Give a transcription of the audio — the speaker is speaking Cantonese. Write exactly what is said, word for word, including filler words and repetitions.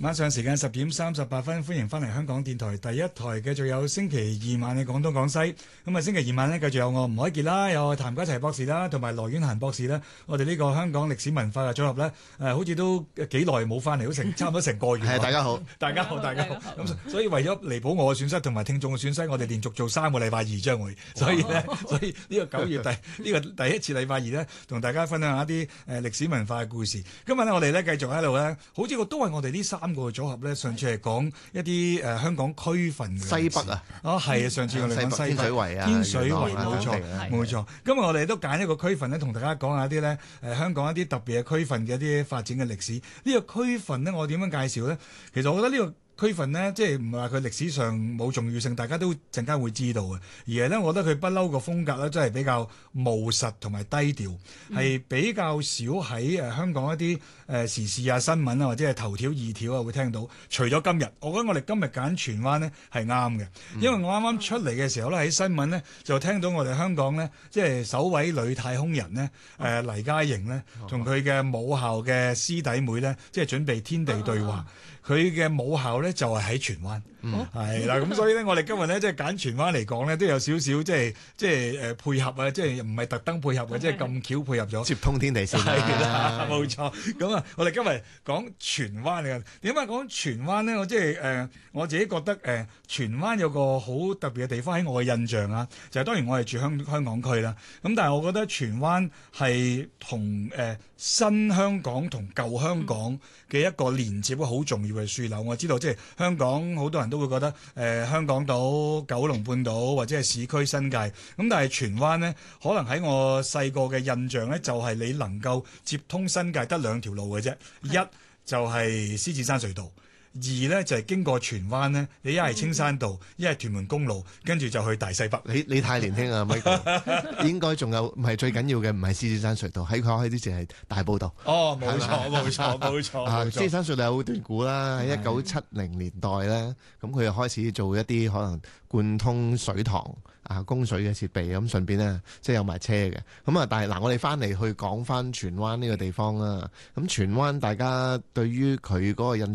晚上時間十點三十八分，歡迎翻嚟香港電台第一台，繼續有星期二晚嘅廣東廣西。咁啊，星期二晚呢，繼續有我吳凱傑啦，有譚家齊博士啦，同埋羅婉嫻博士啦。我哋呢個香港歷史文化嘅組合呢，誒、呃，好似都幾耐冇翻嚟，好成差唔多成個月。 係大家好， 大家好，大家好。咁所以為咗彌補我嘅損失同埋聽眾嘅損失，我哋連續做三個禮拜二將會。所以呢，所以呢個九月第呢個第一次禮拜二呢，同大家分享一啲誒歷史文化嘅故事。今日呢，我哋呢繼續喺度呢，好似都係我哋呢三個組合呢。上次係講一啲誒、呃、香港區份嘅西北啊， 哦係啊，上次我哋講西北天水圍啊， 天水圍冇錯冇錯。 錯今日我哋都揀一個區份呢，同大家講下啲呢誒香港一啲特別嘅區份嘅一啲發展嘅歷史。呢、這個區份呢，我點樣介紹呢？其實我覺得呢、這個區份呢，即係唔係話佢歷史上冇重要性，大家都陣間會知道嘅。而係呢，我覺得佢不嬲個風格呢，真係比較務實同埋低調，係、嗯、比較少喺誒香港一啲誒時事啊、新聞啊或者係頭條、二條啊會聽到。除咗今日，我覺得我哋今日揀荃灣呢係啱嘅，因為我啱啱出嚟嘅時候呢，喺新聞呢就聽到我哋香港呢，即係首位女太空人呢，誒、呃、黎嘉瑩呢，同佢嘅母校嘅師弟妹呢，即係準備天地對話。佢嘅母校呢，就係喺荃灣，係啦、嗯，咁所以呢，我哋今日呢，即係揀荃灣嚟講呢，都有少少即係即係誒配合啊，即係唔係特登配合嘅，即係咁巧配合咗， 接通天地線係啦，冇錯。咁啊，我哋今日講荃灣嘅點解講荃灣呢？我即係誒我自己覺得誒荃灣有個好特別嘅地方喺我嘅印象啊，就係、是、當然我係住香香港區啦。咁但係我覺得荃灣係同誒新香港同舊香港嘅一個連接好重要嘅樞紐。我知道即係香港好多人都會覺得誒、呃、香港島、九龍半島或者係市區新界，咁但係荃灣呢，可能喺我細個嘅印象呢，就係你能夠接通新界得兩條路嘅啫，一就係獅子山隧道。二呢就係、是、經過荃灣呢，你一係青山道，一係屯門公路，跟住就去大西北。 你你太年輕啊，Michael 應該仲有唔係最緊要嘅，唔係獅子山隧道，喺佢開之前係大埔道。 哦，冇錯冇錯冇錯。啊， 獅子山隧道有段古啦，喺一九七零年代咧，咁佢又開始做一啲可能貫通水塘啊供水嘅設備，咁順便咧即係有埋車嘅。咁啊，但係嗱，我哋翻嚟去講翻荃灣呢個地方啦。咁荃灣大家對於佢嗰個印